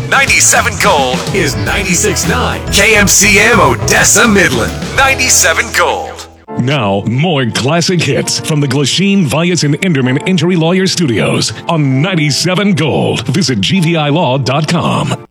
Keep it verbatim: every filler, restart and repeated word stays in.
ninety-seven Gold is ninety-six point nine. K M C M Odessa Midland, ninety-seven Gold. Now, more classic hits from the Glasheen, Vyas, and Enderman Injury Lawyer Studios on ninety-seven Gold. Visit G V I law dot com.